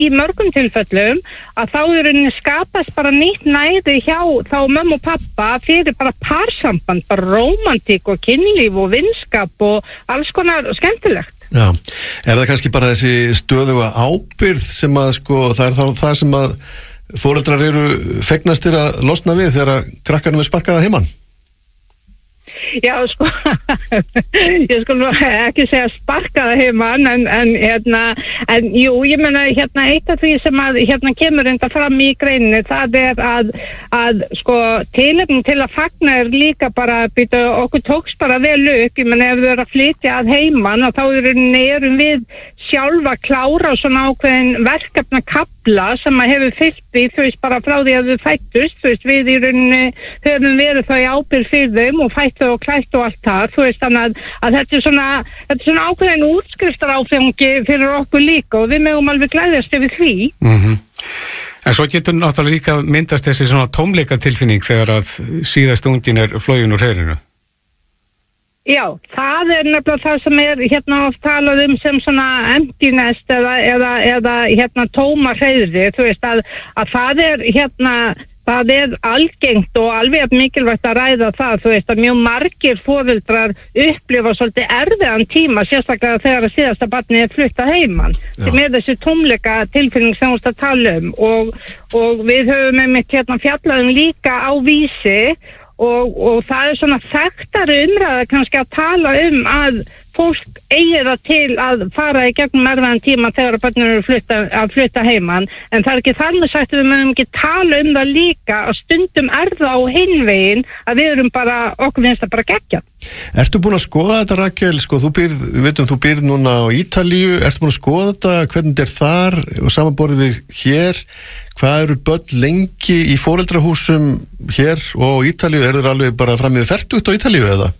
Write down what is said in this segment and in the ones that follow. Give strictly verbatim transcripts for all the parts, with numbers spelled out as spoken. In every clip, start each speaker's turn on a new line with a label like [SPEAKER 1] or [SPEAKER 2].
[SPEAKER 1] í mörgum tilfellum að þá í rauninni skapast bara nýtt næði hjá þá mömmu og pappa fyrir bara parsamband, bara rómantík og kynlíf og vinskap og alls konar skemmtilegt.
[SPEAKER 2] Já, er það kannski bara þessi stöðuga ábyrgð sem að sko, það er þá það sem að foreldrar eru fegnastir að losna við þegar krakkarnir er sparkað að heiman?
[SPEAKER 1] Já, sko, ég sko ekki segja sparkaða heimann, en, en, hérna, en jú, ég meina, hérna, eitt af því sem að, hérna, kemur enda fram í greininu, það er að, að, sko, tilefni til að fagna er líka bara, býta, okkur tókst bara vel upp, ég meina, ef þau eru að flytja að heimann, og þá erum við sjálfa klára svona ákveðin verkefna kapla sem að hefur fyllt í, þú veist, bara frá því að þau fættust, þú veist, við í rauninni höfum verið þá í ábyrgð fyrir þeim og fætt þau og klætt og allt það, þú veist, þannig að, að þetta er svona, þetta er svona ákveðin útskristaráfengi fyrir okkur líka og við megum alveg glæðast yfir því.
[SPEAKER 3] Mm-hmm. En svo getur náttúrulega líka myndast þessi svona tómleika tilfinning þegar að síðast ungin er flogin úr hreiðrinu.
[SPEAKER 1] Já, það er nefnilega það sem er hérna oft talað um sem svona empty nest eða, eða, eða hérna tóma hreiðri, þú veist að, að það er hérna það er algengt og alveg mikilvægt að ræða það, þú veist að mjög margir foreldrar upplifa svolítið erfiðan tíma, sérstaklega þegar að síðasta barnið er fluttað heiman, sem er þessi tómleika tilfinning sem þú veist að tala um og, og við höfum einmitt hérna fjallaðum líka á Vísi og, og það er svona þekktari umræða kannski að tala um að fólk eigi það til að fara í gegnum erfiðan tíma þegar börnin eru flutta, að flutta heiman, en það er ekki þar með sagt að við mögum ekki tala um það líka að stundum er það á hinvegin að við erum bara, okkur finnst það bara geggja.
[SPEAKER 2] Ertu búin að skoða þetta, Rakel? Sko, þú býrð, við veitum, þú býrð núna á Ítalíu, ertu búin að skoða þetta, hvernig þetta er þar og samanborðið við hér? Hvað eru börn lengi í foreldrahúsum hér og Ítalíu? Er þeir alveg bara fram yfir fertugt á Ítalíu eða?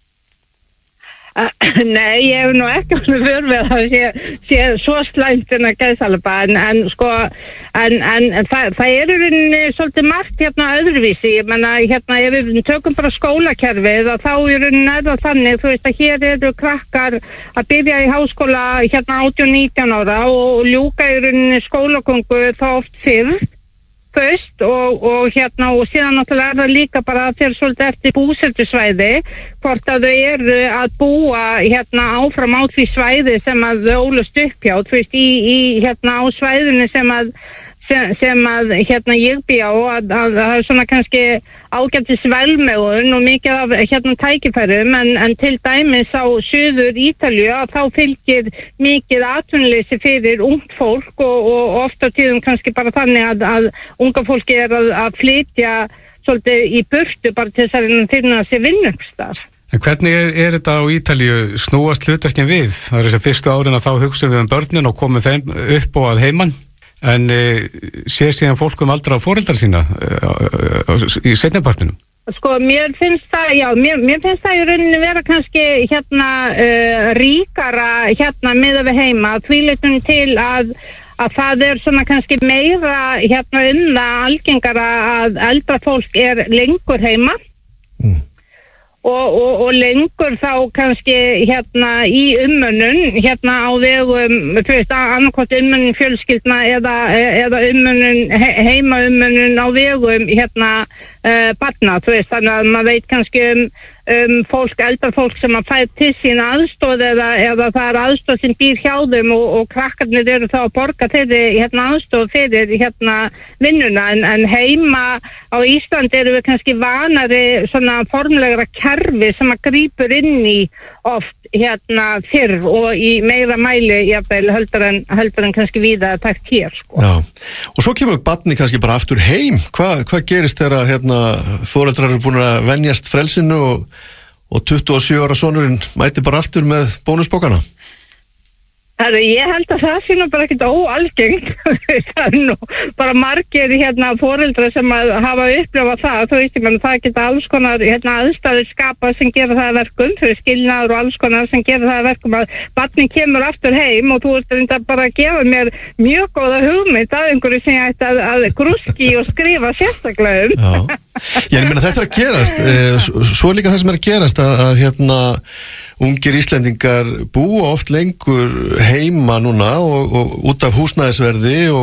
[SPEAKER 1] Uh, nei, ég hef nú ekki alveg verið að það sé, sé svo slæmt en að gæðsalaba en, en sko en, en, en það, það er í rauninni svolítið margt hérna öðruvísi, ég menna hérna ef við tökum bara skólakerfið þá í rauninni er það þannig, þú veist að hér eru krakkar að byrja í háskóla hérna átján nítján ára og ljúka í rauninni skólagöngu þá oft fyrr Fyrst og, og hérna og síðan náttúrulega er það líka bara fyrir svolítið eftir búsetusvæði hvort að þau eru að búa hérna áfram á því svæði sem að þau ólust upp hjá, þú veist í, í hérna á svæðinu sem að sem, sem að hérna ég bý á að það er svona kannski ágætis velmegun og mikið af hérna tækifærum en, en til dæmis á suður Ítalíu að þá fylgir mikið atvinnuleysi fyrir ungt fólk og, og oft á tíðum kannski bara þannig að, að unga fólki er að, að flytja svolítið í burtu bara til þess að finna sér vinnumstar.
[SPEAKER 3] En hvernig er, er þetta á Ítalíu snúast hlutverkin við? Það er þessi fyrstu árin að þá hugsaum við um börnin og komum þeim upp og að heiman. En e, sér síðan fólk um aldra á foreldrar sína e, í seinnipartinum?
[SPEAKER 1] Sko, mér finnst það, já, mér, mér finnst það í rauninni vera kannski hérna uh, ríkara hérna miðað við heima, þvíleitum til að, að það er svona kannski meira hérna um það algengara að eldra fólk er lengur heima. Mm. Og, og, og lengur þá kannski hérna í umönnun hérna á vegum, þú veist, annarkvæmt umönnun fjölskyldna eða, eða umönnun, he, heima umönnun á vegum hérna uh, barna, þú veist, þannig að maður veit kannski um, um fólk, eldra fólk sem að fæða til sín aðstoð eða, eða það er aðstoð sem býr hjá þeim og, og krakkarnir eru þá að borga þeirri hérna aðstoð fyrir hérna vinnuna en, en heima á Íslandi eru við kannski vanari svona formlegra kerfi sem að grípur inn í oft hérna fyrr og í meira mæli jafnvel heldur en, heldur en kannski víða tækt hér sko.
[SPEAKER 2] Já, og svo kemur barni kannski bara aftur heim, hvað hva gerist þegar hérna foreldrar eru búin að venjast frelsinu og, og tuttugu og sjö ára sonurinn mæti bara aftur með bónusbókana?
[SPEAKER 1] Herru, ég held að það sé nú bara ekkert óalgengt. Það er nú bara margir hérna foreldrar sem að hafa upplifað það, þú veist, menn það geta alls konar hérna aðstæður skapa sem gera það verkum, fyrir skilnaður og alls konar sem gera það verkum að barnið kemur aftur heim og þú ert reynda bara að gefa mér mjög góða hugmynd af einhverju sem ég ætti að, að grúski og skrifa sérstaklega um.
[SPEAKER 2] Ég meina þetta er að gerast, eh, svo líka það sem er að gerast að, að hérna ungir Íslendingar búa oft lengur heima núna og, og út af húsnæðisverði og